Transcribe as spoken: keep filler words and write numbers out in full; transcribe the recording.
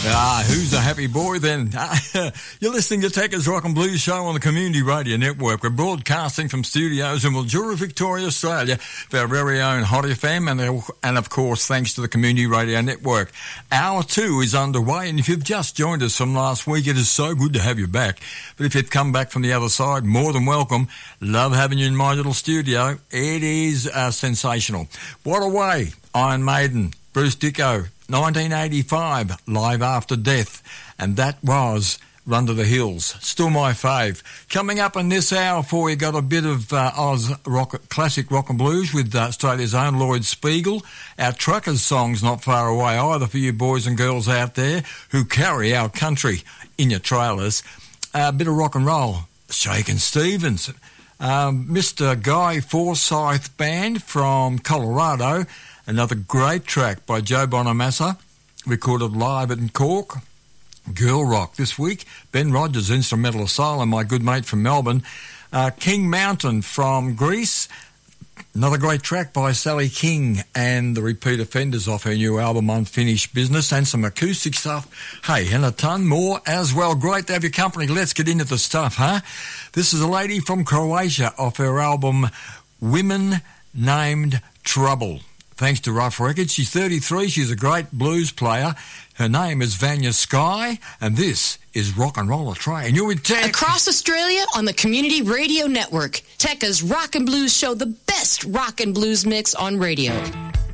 Ah, who's a happy boy then? You're listening to Tekka's Rock and Blues Show on the Community Radio Network. We're broadcasting from studios in Mildura, Victoria, Australia, for our very own Hot F M, and, and of course, thanks to the Community Radio Network. Hour two is underway, and if you've just joined us from last week, it is so good to have you back. But if you've come back from the other side, more than welcome. Love having you in my little studio. It is uh, sensational. What a way, Iron Maiden, Bruce Dicko, nineteen eighty-five, Live After Death, and that was Run to the Hills. Still my fave. Coming up in this hour for you, got a bit of uh, Oz rock, classic rock and blues with uh, Australia's own Lloyd Spiegel. Our Truckers song's not far away either for you boys and girls out there who carry our country in your trailers. A uh, bit of rock and roll, Shakin' Stevens. Um, Mister Guy Forsyth Band from Colorado. Another great track by Joe Bonamassa, recorded live in Cork. Girl Rock this week. Ben Rogers, Instrumental Asylum, my good mate from Melbourne. Uh, King Mountain from Greece. Another great track by Sally King and the Repeat Offenders off her new album Unfinished Business, and some acoustic stuff. Hey, and a ton more as well. Great to have your company. Let's get into the stuff, huh? This is a lady from Croatia off her album Women Named Trouble. Thanks to Rough Records. She's thirty-three. She's a great blues player. Her name is Vanya Sky, and this is Rock and Roller Train. You're with Tech. Across Australia on the Community Radio Network. Tekka's Rock and Blues Show, the best rock and blues mix on radio.